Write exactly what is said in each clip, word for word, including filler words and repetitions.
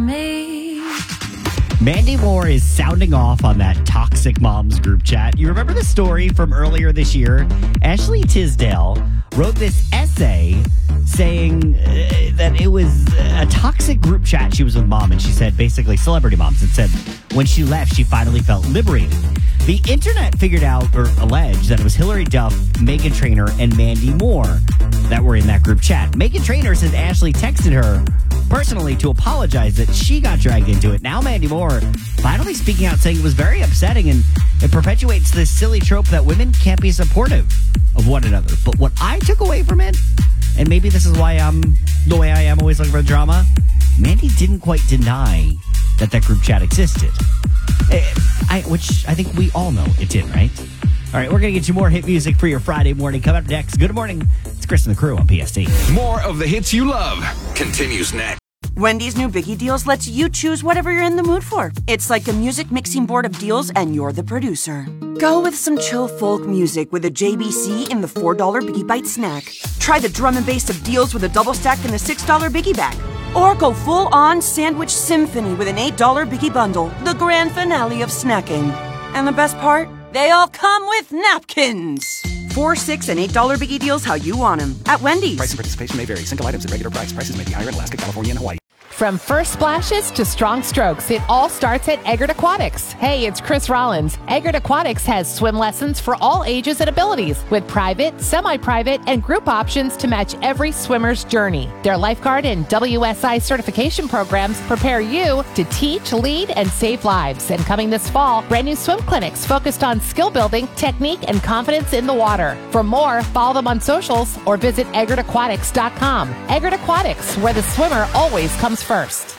me. Mandy Moore is sounding off on that Toxic Moms group chat. You remember the story from earlier this year? Ashley Tisdale wrote this essay saying uh, that it was a toxic group chat she was with mom, and she said basically celebrity moms, and said when she left, she finally felt liberated. The internet figured out or alleged that it was Hillary Duff, Meghan Trainor, and Mandy Moore that were in that group chat. Meghan Trainor said Ashley texted her personally to apologize that she got dragged into it. Now Mandy Moore finally speaking out, saying it was very upsetting, and it perpetuates this silly trope that women can't be supportive of one another. But what I took away from it, and maybe this is why I'm the way I am, always looking for drama, Mandy didn't quite deny that that group chat existed. I, which I think we all know it did, right? All right, we're going to get you more hit music for your Friday morning. Coming up next, good morning. It's Chris and the crew on P S T. More of the hits you love continues next. Wendy's new Biggie Deals lets you choose whatever you're in the mood for. It's like a music mixing board of deals, and you're the producer. Go with some chill folk music with a J B C in the four dollar Biggie Bite snack. Try the drum and bass of deals with a double stack in the six dollar Biggie Bag. Or go full-on sandwich symphony with an eight dollar Biggie Bundle, the grand finale of snacking. And the best part? They all come with napkins. Four, six, and eight dollar Biggie Deals how you want them at Wendy's. Price and participation may vary. Single items at regular price. Prices may be higher in Alaska, California, and Hawaii. From first splashes to strong strokes, it all starts at Eggert Aquatics. Hey, it's Chris Rollins. Eggert Aquatics has swim lessons for all ages and abilities, with private, semi-private, and group options to match every swimmer's journey. Their lifeguard and W S I certification programs prepare you to teach, lead, and save lives. And coming this fall, brand new swim clinics focused on skill building, technique, and confidence in the water. For more, follow them on socials or visit eggert aquatics dot com. Eggert Aquatics, where the swimmer always comes first.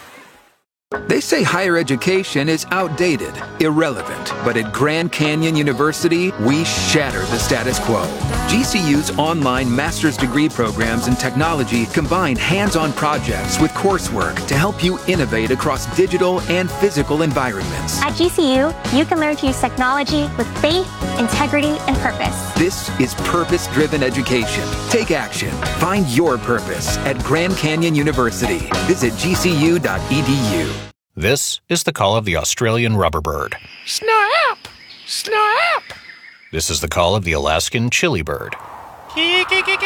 They say higher education is outdated, irrelevant, but at Grand Canyon University, we shatter the status quo. G C U's online master's degree programs in technology combine hands-on projects with coursework to help you innovate across digital and physical environments. At G C U, you can learn to use technology with faith, integrity, and purpose. This is purpose-driven education. Take action. Find your purpose at Grand Canyon University. Visit g c u dot e d u. This is the call of the Australian rubberbird. Snap! Snap! This is the call of the Alaskan chili bird. Jeez,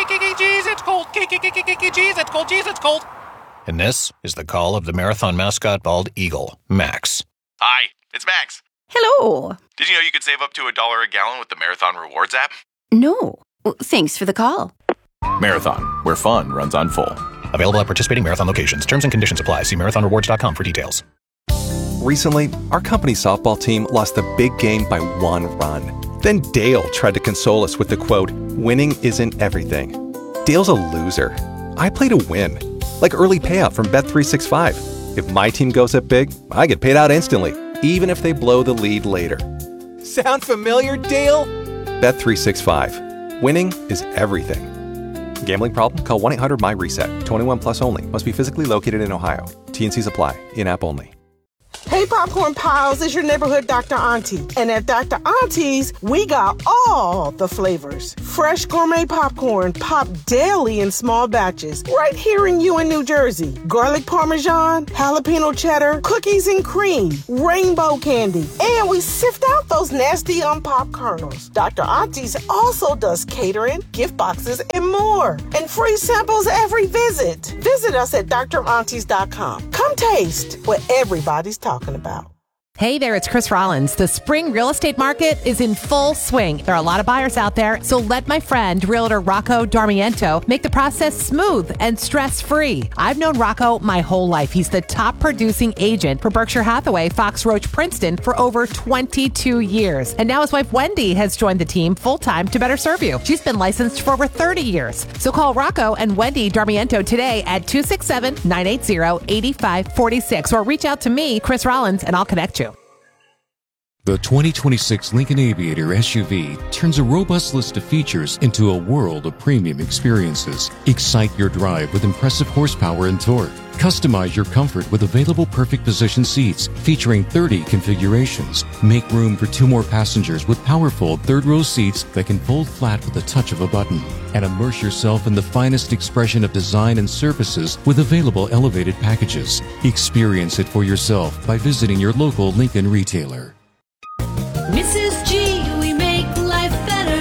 it's cold. Jeez, it's cold. Jeez, it's cold. And this is the call of the marathon mascot bald eagle, Max. Hi, it's Max. Hello. Did you know you could save up to a dollar a gallon with the Marathon Rewards app? No. Well, thanks for the call. Marathon, where fun runs on full. Available at participating Marathon locations. Terms and conditions apply. See marathon rewards dot com for details. Recently, our company softball team lost the big game by one run. Then Dale tried to console us with the quote, "Winning isn't everything." Dale's a loser. I play to win. Like early payout from Bet three sixty-five. If my team goes up big, I get paid out instantly, even if they blow the lead later. Sound familiar, Dale? Bet three sixty-five. Winning is everything. Gambling problem? Call one eight hundred M Y reset. twenty-one plus only. Must be physically located in Ohio. T and Cs apply. In-app only. Hey, Popcorn Pals, it's your neighborhood Doctor Auntie. And at Doctor Auntie's, we got all the flavors. Fresh gourmet popcorn pop daily in small batches, right here in you in New Jersey. Garlic Parmesan, jalapeno cheddar, cookies and cream, rainbow candy. And we sift out those nasty unpopped kernels. Doctor Auntie's also does catering, gift boxes, and more. And free samples every visit. Visit us at dr aunties dot com. Come taste what everybody's talking about. Hey there, it's Chris Rollins. The spring real estate market is in full swing. There are a lot of buyers out there, so let my friend, Realtor Rocco Darmiento, make the process smooth and stress-free. I've known Rocco my whole life. He's the top producing agent for Berkshire Hathaway, Fox Roach Princeton for over twenty-two years. And now his wife, Wendy, has joined the team full-time to better serve you. She's been licensed for over thirty years. So call Rocco and Wendy Darmiento today at two six seven, nine eight zero, eight five four six or reach out to me, Chris Rollins, and I'll connect you. The twenty twenty-six Lincoln Aviator S U V turns a robust list of features into a world of premium experiences. Excite your drive with impressive horsepower and torque. Customize your comfort with available perfect position seats featuring thirty configurations. Make room for two more passengers with powerful third-row seats that can fold flat with the touch of a button. And immerse yourself in the finest expression of design and services with available elevated packages. Experience it for yourself by visiting your local Lincoln retailer. Missus G, we make life better.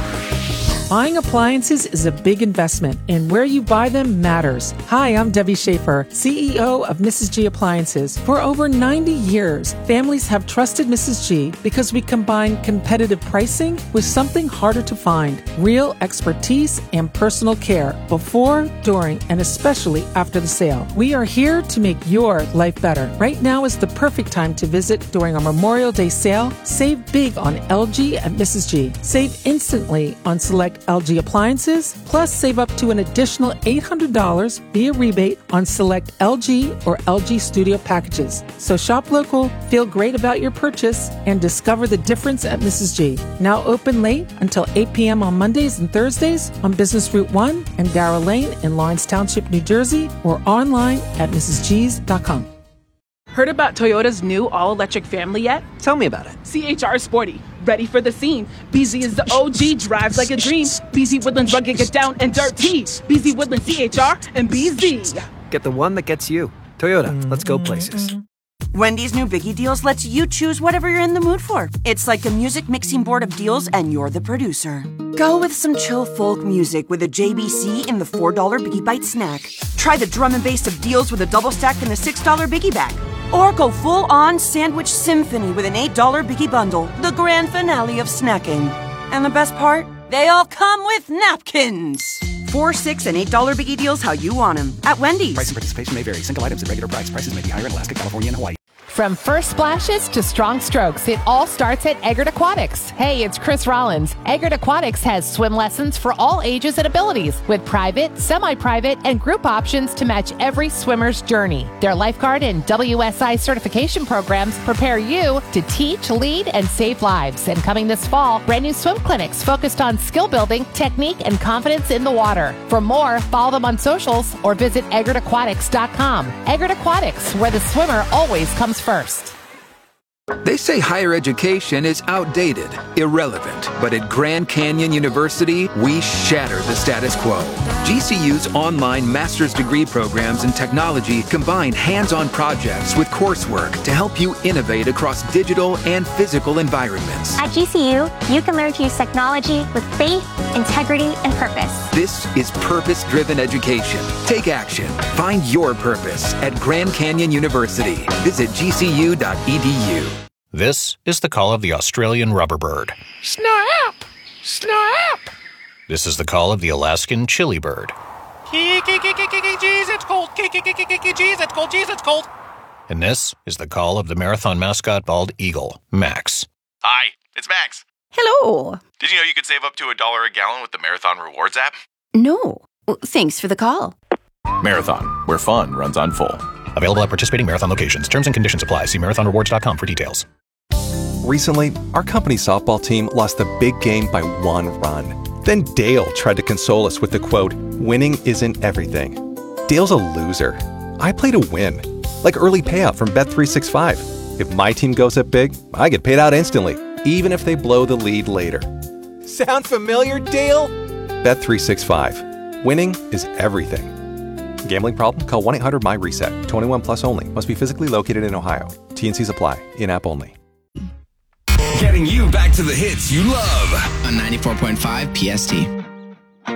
Buying appliances is a big investment, and where you buy them matters. Hi, I'm Debbie Schaefer, C E O of Missus G Appliances. For over ninety years, families have trusted Missus G because we combine competitive pricing with something harder to find, real expertise and personal care before, during, and especially after the sale. We are here to make your life better. Right now is the perfect time to visit during our Memorial Day sale. Save big on L G at Missus G. Save instantly on select L G appliances, plus save up to an additional eight hundred dollars via rebate on select L G or L G Studio packages. So shop local, feel great about your purchase, and discover the difference at Missus G. Now open late until eight p.m. on Mondays and Thursdays on Business Route one and Darrell Lane in Lawrence Township, New Jersey, or online at missus g's dot com. Heard about Toyota's new all-electric family yet? Tell me about it. C H R Sporty. Ready for the scene. B Z is the O G, drives like a dream. B Z Woodlands rugged, get down and dirty. B Z Woodlands C H R and B Z. Get the one that gets you. Toyota, let's go places. Wendy's new Biggie Deals lets you choose whatever you're in the mood for. It's like a music mixing board of deals, and you're the producer. Go with some chill folk music with a J B C in the four dollar Biggie Bite snack. Try the drum and bass of deals with a double stack in the six dollar Biggie bag. Or go full-on sandwich symphony with an eight dollar Biggie bundle, the grand finale of snacking. And the best part? They all come with napkins. Four, six, and eight dollar Biggie Deals how you want them at Wendy's. Price and participation may vary. Single items at regular price. Prices may be higher in Alaska, California, and Hawaii. From first splashes to strong strokes, it all starts at Eggert Aquatics. Hey, it's Chris Rollins. Eggert Aquatics has swim lessons for all ages and abilities, with private, semi-private, and group options to match every swimmer's journey. Their lifeguard and W S I certification programs prepare you to teach, lead, and save lives. And coming this fall, brand new swim clinics focused on skill building, technique, and confidence in the water. For more, follow them on socials or visit eggert aquatics dot com. Eggert Aquatics, where the swimmer always comes first. They say higher education is outdated, irrelevant, but at Grand Canyon University, we shatter the status quo. G C U's online master's degree programs in technology combine hands-on projects with coursework to help you innovate across digital and physical environments. At G C U, you can learn to use technology with faith, integrity, and purpose. This is purpose-driven education. Take action. Find your purpose at Grand Canyon University. Visit g c u dot e d u. This is the call of the Australian rubberbird. Snap! Snap! This is the call of the Alaskan chili bird. Jeez, it's cold. Jeez, it's cold. Jeez, it's cold. And this is the call of the marathon mascot bald eagle, Max. Hi, it's Max. Hello. Did you know you could save up to a dollar a gallon with the Marathon Rewards app? No. Well, thanks for the call. Marathon, where fun runs on full. Available at participating marathon locations. Terms and conditions apply. See marathon rewards dot com for details. Recently, our company softball team lost the big game by one run. Then Dale tried to console us with the quote, "Winning isn't everything." Dale's a loser. I play to win. Like early payout from Bet three sixty-five. If my team goes up big, I get paid out instantly, even if they blow the lead later. Sound familiar, Dale? Bet three sixty-five. Winning is everything. Gambling problem? Call one eight hundred M Y reset. twenty-one plus only. Must be physically located in Ohio. T and C's apply. In-app only. Getting you back to the hits you love on ninety-four point five P S T.